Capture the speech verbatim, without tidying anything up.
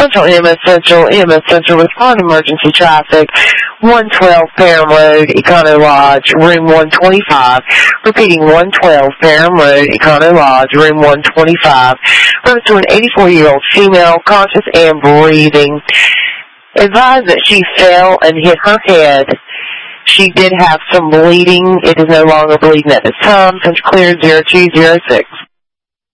Central E M S Central, E M S Central, respond to emergency traffic, one twelve Ferrum Road, Econo Lodge, room one twenty-five. Repeating, one twelve Ferrum Road, Econo Lodge, room one twenty-five. Reference to an eighty-four-year-old female, conscious and breathing. Advised that she fell and hit her head. She did have some bleeding. It is no longer bleeding at this time. Central clear zero two zero six.